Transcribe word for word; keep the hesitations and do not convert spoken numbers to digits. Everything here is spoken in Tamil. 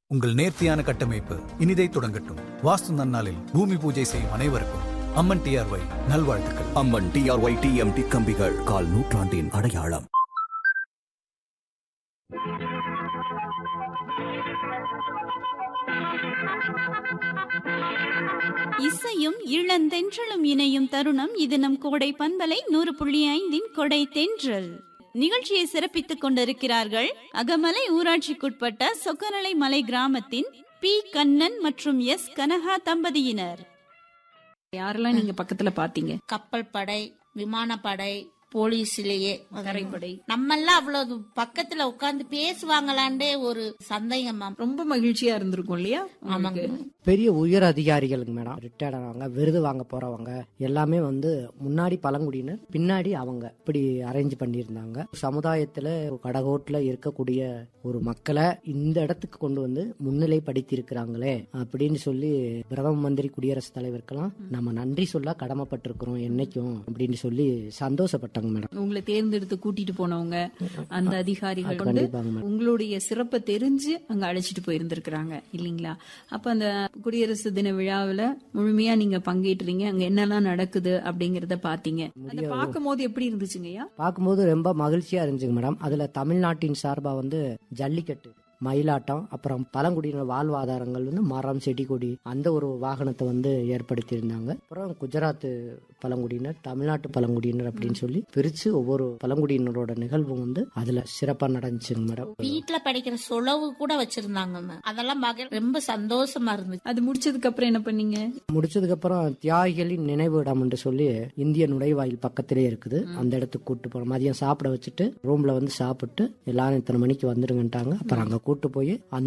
உங்கள் நேர்த்தியான கட்டமைப்பு இனிதை தொடங்கட்டும். வாஸ்து நன்னாளில் பூமி பூஜை செய்யும் அனைவருக்கும் அம்மன் டிஆர்ஒய் நல்வாழ்த்துக்கள். அம்மன் டிஆர்ஒய் டிஎம்டி கம்பிகள் கால் நூற்றாண்டின் அடையாளம். இசையும் இளந்தென்றலும் இணையும் தருணம் இது. நம் கோடை பண்பலை நூறு புள்ளி ஐந்தின் கொடை தென்றல் நிகழ்ச்சியை சிறப்பித்துக் கொண்டிருக்கிறார்கள் அகமலை ஊராட்சிக்குட்பட்ட சொக்கநலை மலை கிராமத்தின் பி கண்ணன் மற்றும் எஸ் கனகா தம்பதியினர். யாரெல்லாம் நீங்க பக்கத்துல பாத்தீங்க? கப்பல் படை, விமானப்படை, போலீஸ்லயே தரைப்படை. நம்ம எல்லாம் அவ்வளவு பக்கத்துல உட்கார்ந்து பேசுவாங்களாண்டே ஒரு சந்தேகம் மேம். ரொம்ப மகிழ்ச்சியா இருந்திருக்கும் இல்லையா? ஆமாங்க. பெரிய உயர் அதிகாரிகளுங்க மேடம், ரிட்டையர்ட் ஆனவங்க, விருது வாங்க போறவங்க எல்லாமே வந்து முன்னாடி பழங்குடியினர், பின்னாடி அவங்க இப்படி அரேஞ்ச் பண்ணியிருந்தாங்க. சமுதாயத்துல கடகோட்டுல இருக்கக்கூடிய ஒரு மக்களை இந்த இடத்துக்கு கொண்டு வந்து முன்னிலை படுத்தி இருக்கிறாங்களே அப்படின்னு சொல்லி பிரதம மந்திரி குடியரசுத் தலைவருக்கெல்லாம் நம்ம நன்றி சொல்ல கடமைப்பட்டிருக்கிறோம் என்னைக்கும் அப்படின்னு சொல்லி சந்தோஷப்பட்டாங்க மேடம். உங்களை தேர்ந்தெடுத்து கூட்டிட்டு போனவங்க அந்த அதிகாரிகள் வந்து உங்களுடைய சிறப்பை தெரிஞ்சு அங்க அழைச்சிட்டு போயிருந்திருக்கிறாங்க இல்லீங்களா? அப்ப அந்த குடியரசு தின விழாவில முழுமையா நீங்க பங்கேற்றீங்க. அங்க என்னெல்லாம் நடக்குது அப்படிங்கறத பாத்தீங்க. அதை பார்க்கும் போது எப்படி இருந்துச்சுங்கய்யா? பார்க்கும்போது ரொம்ப மகிழ்ச்சியா இருந்துச்சுங்க மேடம். அதுல தமிழ்நாட்டின் சார்பா வந்து ஜல்லிக்கட்டு, மயிலாட்டம், அப்புறம் பழங்குடியினர் வாழ்வாதாரங்கள் வந்து மரம், செடி, கொடி அந்த ஒரு வாகனத்தை வந்து ஏற்படுத்தி இருந்தாங்க. அப்புறம் குஜராத் பழங்குடியினர், தமிழ்நாட்டு பழங்குடியினர் அப்படின்னு சொல்லி பிரிச்சு ஒவ்வொரு பழங்குடியினரோட நிகழ்வும் வந்து அதுல சிறப்பா நடந்துச்சுங்க மேடம். வீட்டுல படிக்கிற சொலவு கூட வச்சிருந்தாங்க மேம். அதெல்லாம் பார்க்க ரொம்ப சந்தோஷமா இருந்துச்சு. அது முடிச்சதுக்கு அப்புறம் என்ன பண்ணீங்க? முடிச்சதுக்கு அப்புறம் தியாகிகளின் நினைவு இடம் என்று சொல்லி இந்திய நுழைவாயில் பக்கத்திலே இருக்குது. அந்த இடத்துக்கு கூட்டு போறோம். மதியம் சாப்பிட வச்சுட்டு ரூம்ல வந்து சாப்பிட்டு எல்லாரும் இத்தனை மணிக்கு வந்துருங்கட்டாங்க. அப்புறம் அங்க கூட்டு போய் அந்த